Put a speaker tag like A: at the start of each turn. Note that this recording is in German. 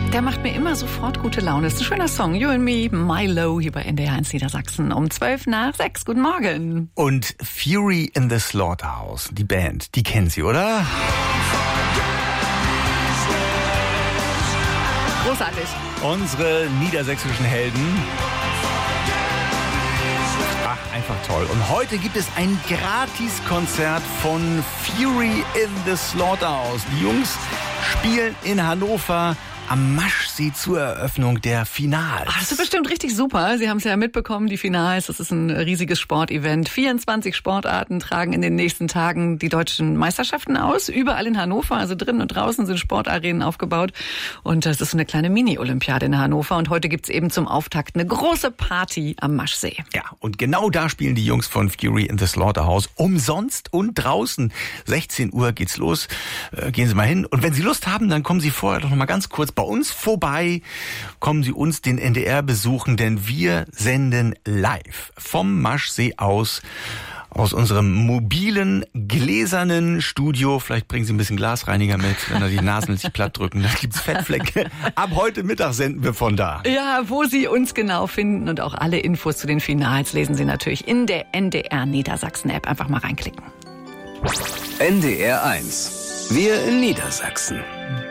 A: Der macht mir immer sofort gute Laune. Das ist ein schöner Song. You and Me, Milo, hier bei NDR 1 Niedersachsen um 5:12. Guten Morgen.
B: Und Fury in the Slaughterhouse, die Band, die kennen Sie, oder?
A: Großartig.
B: Unsere niedersächsischen Helden. Ach, einfach toll. Und heute gibt es ein Gratiskonzert von Fury in the Slaughterhouse. Die Jungs spielen in Hannover am Maschsee zur Eröffnung der Finals.
A: Das ist bestimmt richtig super. Sie haben es ja mitbekommen, die Finals. Das ist ein riesiges Sportevent. 24 Sportarten tragen in den nächsten Tagen die deutschen Meisterschaften aus. Überall in Hannover, also drinnen und draußen sind Sportarenen aufgebaut. Und das ist so eine kleine Mini-Olympiade in Hannover. Und heute gibt's eben zum Auftakt eine große Party am Maschsee.
B: Ja, und genau da spielen die Jungs von Fury in the Slaughterhouse umsonst und draußen. 16 Uhr geht's los. Gehen Sie mal hin. Und wenn Sie Lust haben, dann kommen Sie vorher doch noch mal ganz kurz bei uns vorbei, kommen Sie uns den NDR besuchen, denn wir senden live vom Maschsee aus unserem mobilen, gläsernen Studio. Vielleicht bringen Sie ein bisschen Glasreiniger mit, wenn da die Nasen sich platt drücken. Da gibt's Fettflecke. Ab heute Mittag senden wir von da.
A: Ja, wo Sie uns genau finden und auch alle Infos zu den Finals lesen Sie natürlich in der NDR Niedersachsen App. Einfach mal reinklicken.
C: NDR 1. Wir in Niedersachsen.